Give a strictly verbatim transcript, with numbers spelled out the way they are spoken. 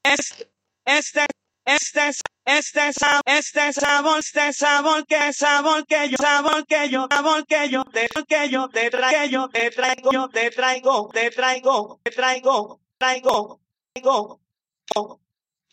Es, este, este, este, sa- este sabor, este sabor que sabor que yo, sabor que yo, sabor que yo, te, que yo te traigo, te traigo, yo te traigo, te traigo, te traigo, traigo, traigo.